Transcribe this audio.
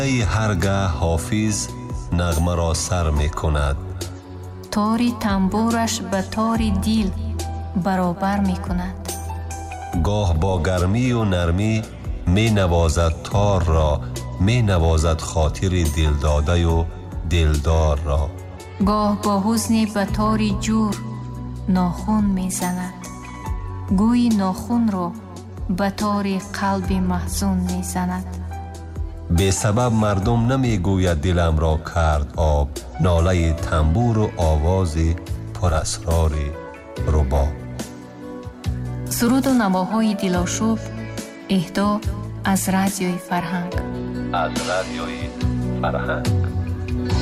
ای هرگاه حافظ نغمه را سر می کند، تاری تنبورش به تاری دیل برابر می کند. گاه با گرمی و نرمی می نوازد تار را، می نوازد خاطر دل داده و دلدار را. گاه با حزن به تاری جور ناخون می زند، گوی ناخون را به تاری قلب محزون می زند. به سبب مردم نمی گوید دلم را کرد آب، ناله تنبور و آواز پر اسرار رباب. سرود و نواهای دلاشوب اهدا از رادیوی فرهنگ. از رادیوی فرهنگ.